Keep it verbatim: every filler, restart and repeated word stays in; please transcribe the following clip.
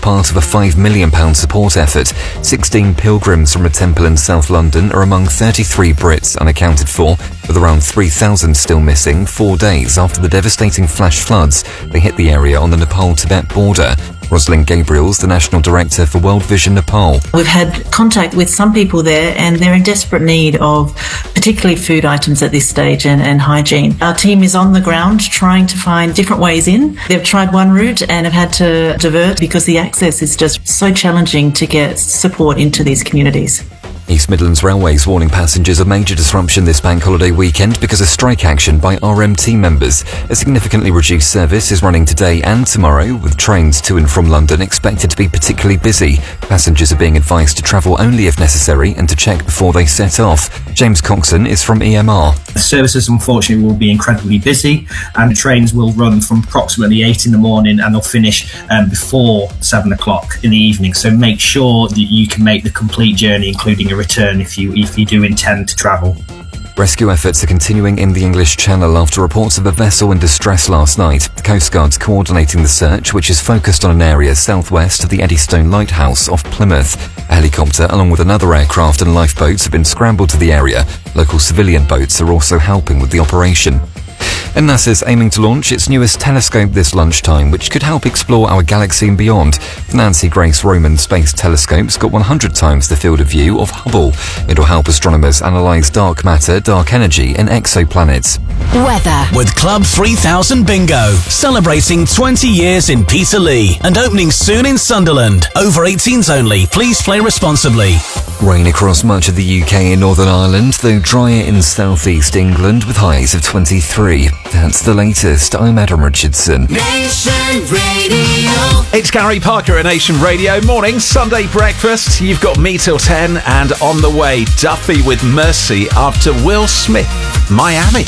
part of a five million pounds support effort. sixteen pilgrims from a temple in South London are among thirty-three Brits unaccounted for, with around three thousand still missing four days after the devastating flash floods they hit the area on the Nepal-Tibet border. Rosalind Gabriel's the National Director for World Vision Nepal. We've had contact with some people there and they're in desperate need of particularly food items at this stage and, and hygiene. Our team is on the ground trying to find different ways in. They've tried one route and have had to divert because the access is just so challenging to get support into these communities. East Midlands Railways warning passengers of major disruption this bank holiday weekend because of strike action by R M T members. A significantly reduced service is running today and tomorrow, with trains to and from London expected to be particularly busy. Passengers are being advised to travel only if necessary and to check before they set off. James Coxon is from E M R. The services, unfortunately, will be incredibly busy, and the trains will run from approximately eight in the morning and they'll finish um, before seven o'clock in the evening. So make sure that you can make the complete journey, including a return if you if you do intend to travel. Rescue efforts are continuing in the English Channel after reports of a vessel in distress last night. The Coast Guard's coordinating the search, which is focused on an area southwest of the Eddystone Lighthouse off Plymouth. A helicopter, along with another aircraft and lifeboats, have been scrambled to the area. Local civilian boats are also helping with the operation. And NASA's aiming to launch its newest telescope this lunchtime, which could help explore our galaxy and beyond. The Nancy Grace Roman Space Telescope's got one hundred times the field of view of Hubble. It'll help astronomers analyse dark matter, dark energy and exoplanets. Weather. With Club three thousand Bingo, celebrating twenty years in Peterlee and opening soon in Sunderland. Over eighteens only. Please play responsibly. Rain across much of the U K and Northern Ireland, though drier in southeast England with highs of twenty-three. That's the latest. I'm Adam Richardson. Nation Radio. It's Gary Parker at Nation Radio. Morning, Sunday breakfast. You've got me till ten, and on the way, Duffy with Mercy after Will Smith, Miami.